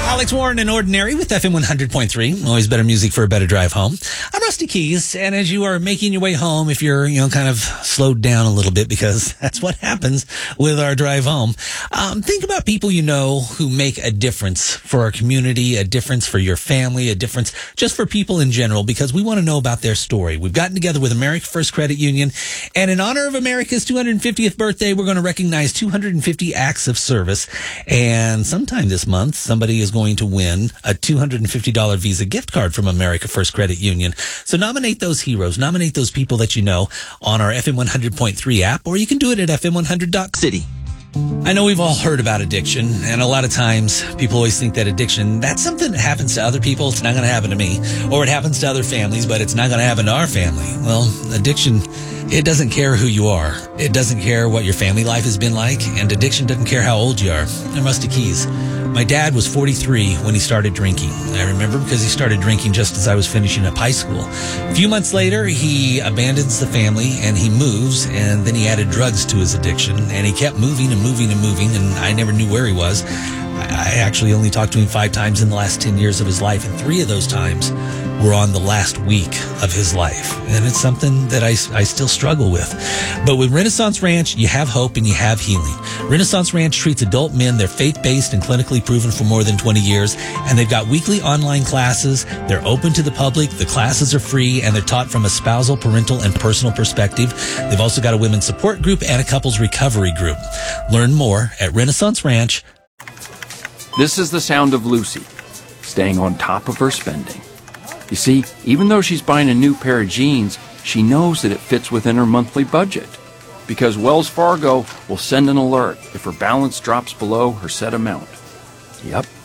Alex Warren and Ordinary with FM 100.3. Always better music for a better drive home. I'm Rusty Keys, and as you are making your way home, if you're, kind of slowed down a little bit, because that's what happens with our drive home, think about people you know who make a difference for our community, a difference for your family, a difference just for people in general, because we want to know about their story. We've gotten together with America First Credit Union, and in honor of America's 250th birthday, we're going to recognize 250 acts of service, and sometime this month, somebody is going to win a $250 Visa gift card from America First Credit Union. So nominate those heroes, nominate those people that you know on our FM 100.3 app, or you can do it at FM100.city. I know we've all heard about addiction, and a lot of times people always think that addiction, that's something that happens to other people. It's not going to happen to me. Or it happens to other families, but it's not going to happen to our family. Well, addiction, it doesn't care who you are. It doesn't care what your family life has been like, and addiction doesn't care how old you are. I'm Rusty Keys. My dad was 43 when he started drinking. I remember because he started drinking just as I was finishing up high school. A few months later, he abandons the family and he moves, and then he added drugs to his addiction, and he kept moving and moving and moving, and I never knew where he was. I actually only talked to him 5 times in the last 10 years of his life, and 3 of those times were on the last week of his life. And it's something that I still struggle with. But with Renaissance Ranch, you have hope and you have healing. Renaissance Ranch treats adult men. They're faith-based and clinically proven for more than 20 years. And they've got weekly online classes. They're open to the public. The classes are free, and they're taught from a spousal, parental, and personal perspective. They've also got a women's support group and a couples recovery group. Learn more at Renaissance Ranch. This is the sound of Lucy, staying on top of her spending. You see, even though she's buying a new pair of jeans, she knows that it fits within her monthly budget, because Wells Fargo will send an alert if her balance drops below her set amount. Yep,